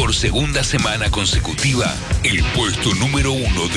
por segunda semana consecutiva el puesto número 1 de